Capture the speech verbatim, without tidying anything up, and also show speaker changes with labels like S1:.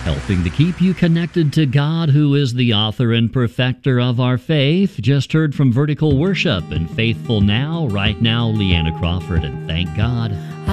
S1: helping to keep you connected to God, who is the author and perfecter of our faith. Just heard from Vertical Worship and Faithful Now, right now, Leanna Crawford, and thank God.